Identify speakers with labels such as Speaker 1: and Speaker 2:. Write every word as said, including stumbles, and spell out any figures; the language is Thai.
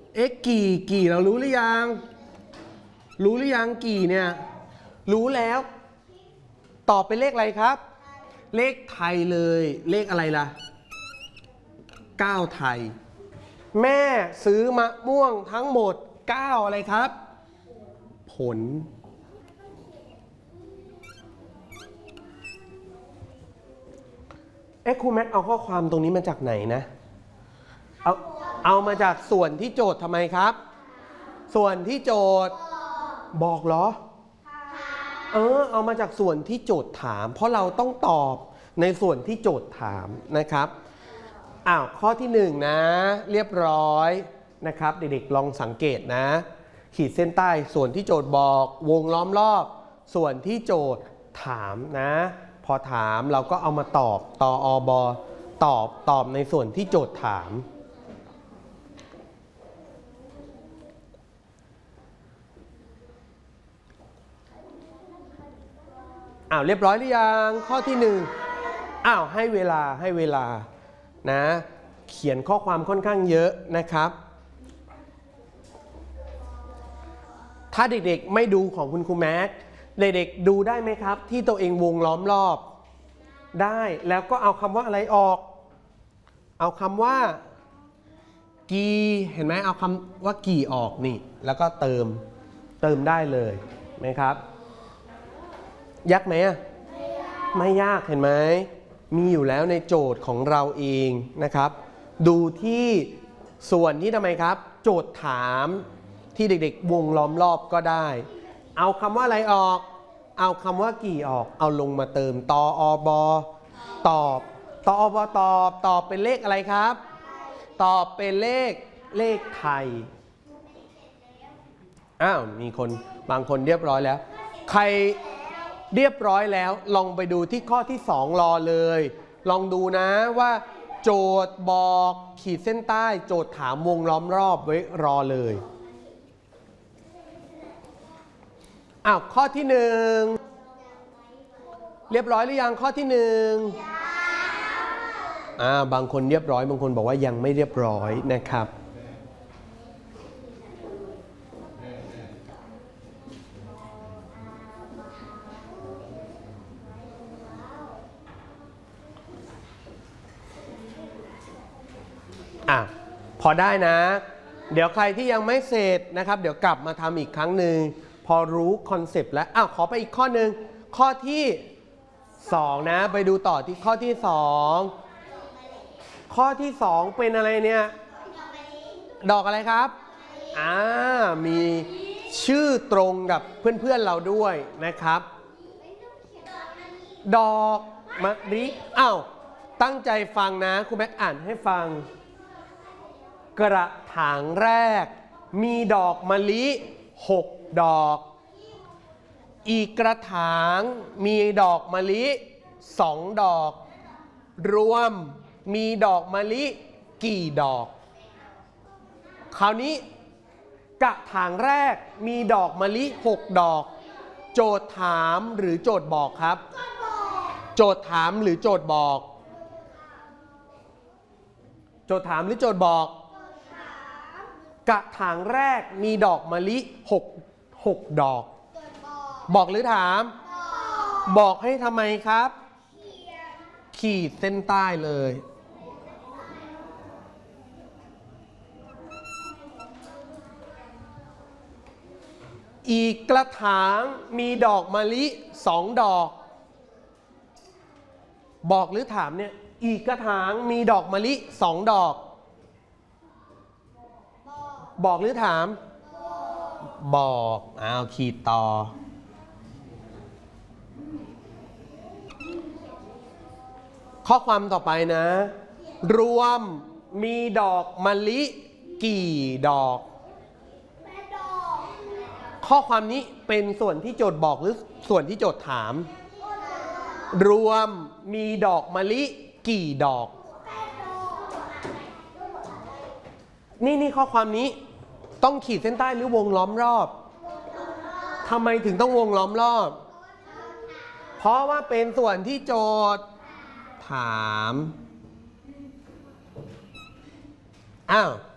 Speaker 1: เอ๊ะกี่กี่เรารู้หรือยังรู้หรือยังกี่เนี่ยรู้แล้วตอบเป็นเลขอะไรครับเลขไทยเลยเลขอะไรล่ะเก้าไทยแม่ซื้อมะม่วงทั้งหมดเก้าอะไรครับผลเอ๊ะครูแม็กเอาข้อความตรงนี้มาจากไหนนะเอาเอามาจากส่วนที่โจทย์ทำไมครับส่วนที่โจทย์บอกเหรอเออเอามาจากส่วนที่โจทย์ถามเพราะเราต้องตอบในส่วนที่โจทย์ถามนะครับอ้าวข้อที่หนึ่งนะเรียบร้อยนะครับเด็กๆลองสังเกตนะขีดเส้นใต้ส่วนที่โจทย์บอกวงล้อมรอบส่วนที่โจทย์ถามนะพอถามเราก็เอามาตอบตออบตอบตอบในส่วนที่โจทย์ถามอ้าวเรียบร้อยหรือยังข้อที่หนึ่งอ้าวให้เวลาให้เวลานะเขียนข้อความค่อนข้างเยอะนะครับถ้าเด็กๆไม่ดูของคุณครูแม็กเด็กๆดูได้ไหมครับที่ตัวเองวงล้อมรอบได้แล้วก็เอาคำว่าอะไรออกเอาคำว่ากี่เห็นไหมเอาคำว่ากี่ออกนี่แล้วก็เติมเติมได้เลยไหมครับยากไหมอ่ะไม่ยากเห็นไหมมีอยู่แล้วในโจทย์ของเราเองนะครับดูที่ส่วนที่ทำไมครับโจทย์ถามที่เด็กๆวงล้อมรอบก็ได้เอาคำว่าอะไรออกเอาคำว่ากี่ออกเอาลงมาเติมตออบตอบตออบตอบตอบเป็นเลขอะไรครับตอบเป็นเลขเลขไทยอ้าวมีคนบางคนเรียบร้อยแล้วใครเรียบร้อยแล้วลองไปดูที่ข้อที่สองรอเลยลองดูนะว่าโจทย์บอกขีดเส้นใต้โจทย์ถามวงล้อมรอบไว้รอเลยอ้าวข้อที่หนึ่งเรียบร้อยหรือยังข้อที่หนึ่งอ่าบางคนเรียบร้อยบางคนบอกว่ายังไม่เรียบร้อยนะครับอ่ะพอได้นะเดี๋ยวใครที่ยังไม่เสร็จนะครับเดี๋ยวกลับมาทำอีกครั้งหนึ่งพอรู้คอนเซปต์แล้วอ้าวขอไปอีกข้อหนึ่งข้อที่สองนะไปดูต่อที่ข้อที่สองข้อที่สองเป็นอะไรเนี่ยดอกอะไรครับอ่ามีชื่อตรงกับเพื่อนๆเราด้วยนะครับดอกมะลิอ้าวตั้งใจฟังนะครูแม็กอ่านให้ฟังกระถางแรกมีดอกมะลิหกดอกอีกกระถางมีดอกมะลิสองดอกรวมมีดอกมะลิกี่ดอกคราวนี้กระถางแรกมีดอกมะลิหกดอกโจทย์ถามหรือโจทย์บอกครับโจทย์ถามหรือโจทย์บอกโจทย์ถามหรือโจทย์บอกกระถางแรกมีดอกมะลิหก หกดอกบอกหรือถามบอกให้ทำไมครับขีดเส้นใต้เลยอีกกระถางมีดอกมะลิสองดอกบอกหรือถามเนี่ยอีกกระถางมีดอกมะลิสองดอกบอกหรือถามบอกอ้าวขีดต่อข้อความต่อไปนะรวมมีดอกมะลิกี่ดอกข้อความนี้เป็นส่วนที่โจทย์บอกหรือส่วนที่โจทย์ถามรวมมีดอกมะลิกี่ดอกนี่นี่ข้อความนี้ต้องขีดเส้นใต้หรือวงล้อมรอบทำไมถึงต้องวงล้อมรอบเพราะว่าเป็นส่วนที่โจทย์ถามอ้าว